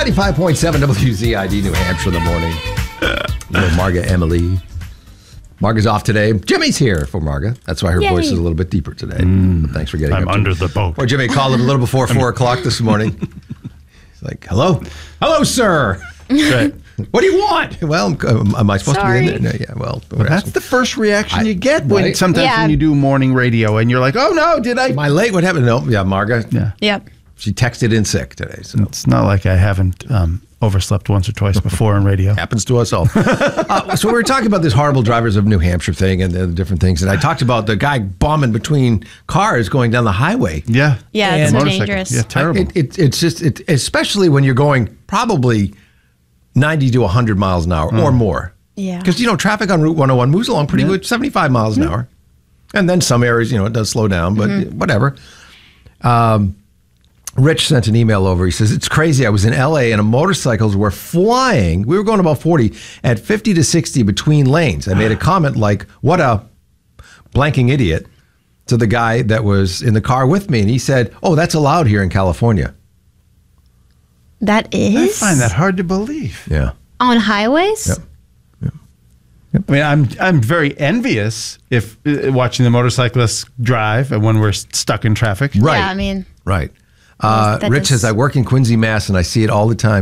95.7 WZID, New Hampshire in the morning. Marga, Emily. Marga's off today. Jimmy's here for Marga. That's why her voice is a little bit deeper today. But thanks for getting I'm under the boat. Or Jimmy called it a little before 4 o'clock this morning. He's like, hello? Hello, sir. Right. What do you want? Well, am I supposed to be in there? No, yeah, well that's the first reaction you get when right? sometimes when you do morning radio and you're like, oh no, did I? Am I late? What happened? No, yeah, Marga. Yeah. Yep. She texted in sick today. So It's not like I haven't overslept once or twice before in radio. happens to us all. So we were talking about this horrible drivers of New Hampshire thing and the different things. And I talked about the guy bombing between cars going down the highway. Yeah. Yeah, it's so Motorcycle. dangerous. Yeah, terrible. It's just, especially when you're going probably 90 to 100 miles an hour or more. Yeah. Because, traffic on Route 101 moves along pretty good, 75 miles an hour. And then some areas, it does slow down, but whatever. Rich sent an email over. He says, it's crazy. I was in L.A. and motorcycles were flying. We were going about 40 at 50 to 60 between lanes. I made a comment like, what a blanking idiot to the guy that was in the car with me. And he said, oh, that's allowed here in California. That is? I find that hard to believe. Yeah. On highways? Yep. I mean, I'm very envious if watching the motorcyclists drive and when we're stuck in traffic. Right. Yeah, I mean. Right. That Rich does- says, I work in Quincy, Mass, and I see it all the time.